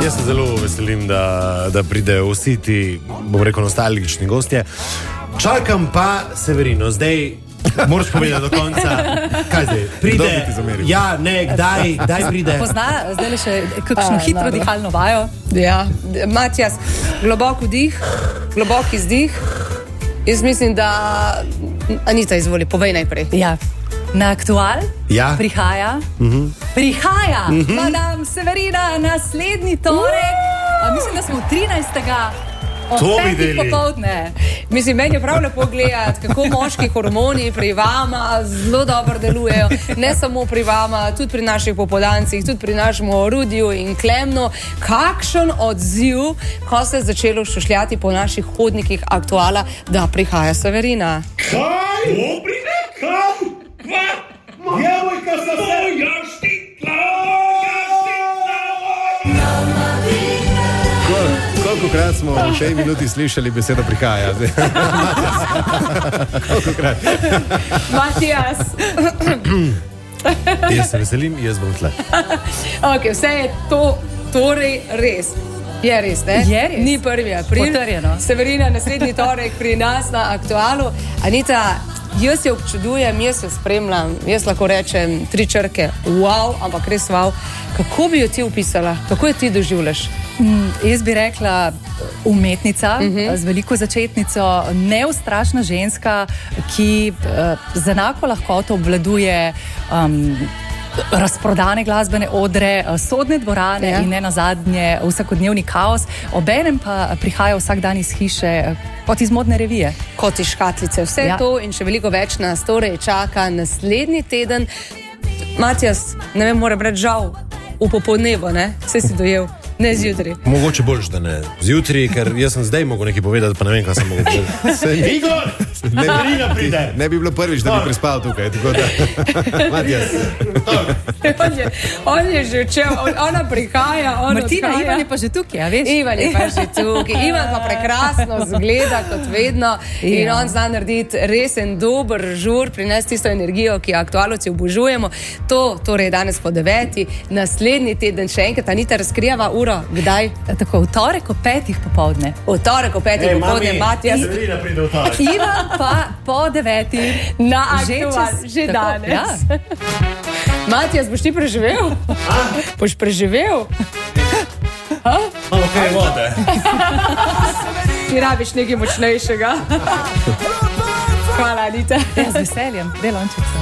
Jaz se zelo veselim, da pridejo vsi ti, bom rekel, nostalgični gostje. Čakam pa Severino, zdaj moraš povedati do konca. Kaj zdaj? Pride? Ja, ne, kdaj pride? Pozna zdaj le še kakšno hitro dihalno vajo. Ja, Matijas, globok vdih, globok izdih. Jaz mislim, da Anita, izvoli, povej najprej. Ja. Na Aktual prihaja Madame Severina naslednji torek. Mislim, da smo 13. Ob 5. popoldne. Mislim, meni je prav lepo gledati, kako moški hormoni pri vama zelo dobro delujejo. Ne samo pri vama, tudi pri naših popoldancih, tudi pri našem Rudiju in Klemnu. Kakšen odziv, ko se je začelo šušljati po naših hodnikih Aktuala, da prihaja Severina? Kaj? Pride? Kam? Djevojka sa Kolikokrat smo v tej minuti slišali besedo prihaja? Kolikokrat? Matijas. Jaz se veselim, jaz bom tle. Ok, vse je to torej res. Je res, ne? Je res. Ni 1. april. Potrjeno. Severina naslednji torek pri nas na Aktualu. Anita, jaz jo občudujem, jaz jo spremljam, jaz lahko rečem 3 črke. Wow, ampak res wow. Kako bi jo ti opisala? Kako jo ti doživljaš? Jaz bi rekla umetnica z veliko začetnico, neustrašna ženska, ki z enako lahkoto obvladuje razprodane glasbene odre, sodne dvorane in ne nazadnje vsakodnevni kaos. Obenem pa prihaja vsak dan iz hiše kot iz modne revije. Kot iz škatlice. Vse to in še veliko več nas torej čaka naslednji teden. Matijas, ne vem, moram reči žal, v popoldnevu, ne? Vse si dojel. Ne zjutraj. Mogoče boljš, da ne zjutraj, ker jaz sem zdaj mogel nekaj povedati, pa ne vem, kaj sem mogel povedati. Igor! Severina pride! Ne bi bilo prvič, da bi prispal tukaj, tako da... Matijas. On je že učel, ona prihaja, on Martina, odhaja. Ivan je pa že tukaj, a veš? Ivan je pa že tukaj. Ivan pa prekrasno zgleda, kot vedno. In on zna narediti resen, dober žur, prinesti tisto energijo, ki aktualovci obožujemo. To torej danes po 9. Naslednji teden še enkrat Anita razkrijava uro. Kdaj? Tako, v torek o 5. popoldne. V torek o 5. popoldne, Matijas. Severina pride v torek. Ivan pa po 9. Na Aktual, že danes. Ja. Matijas, boš ti preživel? Boš preživel? Malo kaj vode. Ti rabiš nekaj močnejšega. Hvala, Anita. Ja, z veseljem. Delončica.